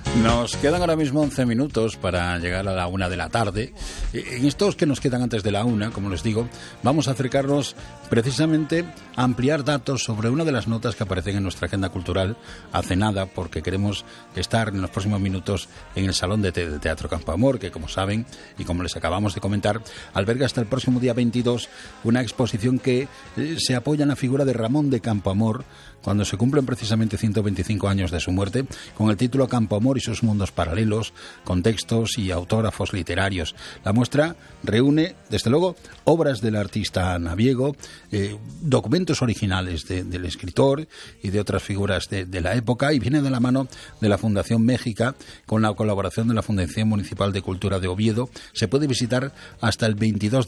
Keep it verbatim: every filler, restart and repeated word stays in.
Nos quedan ahora mismo once minutos para llegar a la una de la tarde. En estos que nos quedan antes de la una, como les digo, vamos a acercarnos precisamente a ampliar datos sobre una de las notas que aparecen en nuestra agenda cultural hace nada, porque queremos estar en los próximos minutos en el Salón de, te- de Teatro Campoamor, que como saben y como les acabamos de comentar, alberga hasta el próximo día veintidós una exposición que eh, se apoya en la figura de Ramón de Campoamor, cuando se cumplen precisamente ciento veinticinco años de su muerte, con el título Campoamor y sus mundos paralelos, contextos y autógrafos literarios. La muestra reúne, desde luego, obras del artista naviego, eh, documentos originales de, del escritor y de otras figuras de, de la época, y viene de la mano de la Fundación México, con la colaboración de la Fundación Municipal de Cultura de Oviedo. Se puede visitar hasta el veintidós de